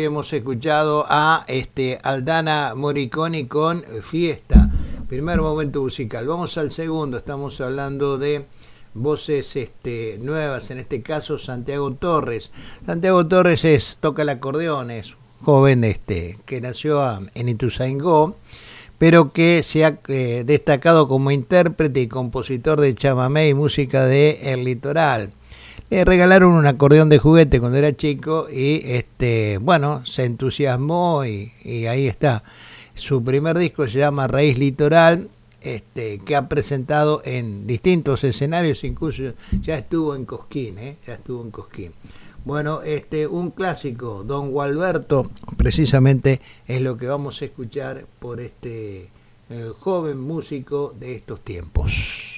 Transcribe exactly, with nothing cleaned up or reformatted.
hoy hemos escuchado a este, Aldana Morricone con Fiesta, primer momento musical. Vamos al segundo, estamos hablando de voces este, nuevas, en este caso Santiago Torres. Santiago Torres es, toca el acordeón, es joven este, que nació a, en Ituzaingó, pero que se ha eh, destacado como intérprete y compositor de chamamé y música de El Litoral. Le regalaron un acordeón de juguete cuando era chico y este bueno, se entusiasmó y, y ahí está. Su primer disco se llama Raíz Litoral, este, que ha presentado en distintos escenarios, incluso ya estuvo en Cosquín, ¿eh? ya estuvo en Cosquín. Bueno, este, un clásico, Don Gualberto, precisamente es lo que vamos a escuchar por este eh, joven músico de estos tiempos.